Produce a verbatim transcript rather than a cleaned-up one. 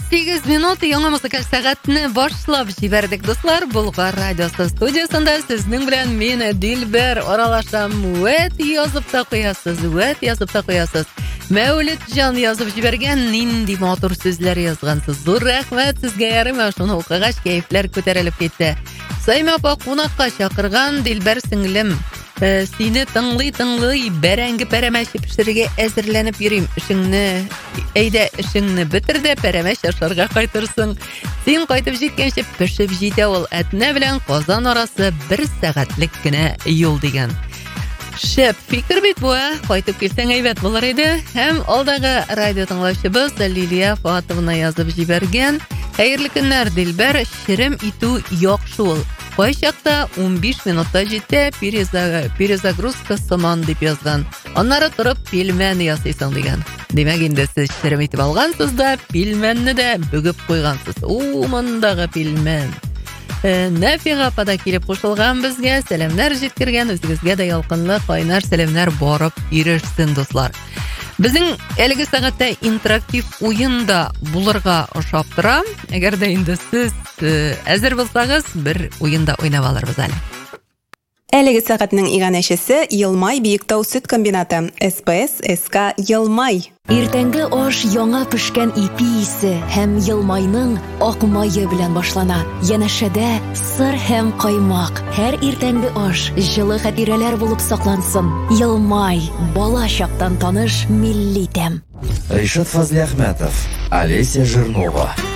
сегиз минут яңа музыкаль сәгатьне башлап җибәрдек, дуслар. Болгар радиосы студиясында сезнең белән мин Дилбәр аралашам. Вәт язып та куясыз, вәт язып та куясыз. Мәүлид җан язып җибәргән, нинди матур сүзләр язгансыз. Зур рәхмәт сезгә, ярым, шуны укыгач кәефләр күтәрелеп китте. Сайма апа кунакка чакырган, Дилбәр сеңлем. Э, сине тыңлый-тыңлый бәрәңге пәрәмәч пешерергә әзерләнеп йөрим. Эшеңне, әйдә, эшеңне бетер дә пәрәмәч ашарга кайтырсың. Син кайтып җиткәнче пешеп җитә ул. Әтнә белән Казан арасы бер сәгатьлек кенә юл дигән. Шәп фикер бит бу, кайтып килсәң әйбәт булыр иде. Һәм алдагы радио тыңлаучыбыз Лилия Фатовна язып җибәргән. Хәерле көннәр, Дилбәр, ширем итү яхшы ул. Кайчакта ун биш минутта җитә, перезагрузка сыман дип язган. Аннары торып пилмән ясыйсың дигән. Димәк, инде сез ширем итеп алгансыз да, пилмәнне дә бүгеп куйгансыз. У, мондагы пилмән. Э, Нәфига апа да килеп кушылган безгә, сәламнәр җиткергән, үзегезгә дә ялкынлы кайнар сәламнәр барып ирешсен, дуслар. Безнең әлеге сәгатьтә интерактив уенда булырга ошап тора. Әгәр дә инде сез әзер булсагыз, бер уенда уйнап алырбыз әле. Әлеге сәгатьнең иганәчесе Елмай Биектау сөт комбинаты. эс пэ эс эс ка Елмай. Иртәнге аш яңа пешкән ипи исе һәм Елмайның ак майы белән башлана. Янәшәдә сыр һәм каймак. Һәр иртәнге аш җылы хатирәләр булып саклансын. Елмай, бала чактан таныш милли тәм. Ришат Фазли Ахматов, Олеся Жирнова.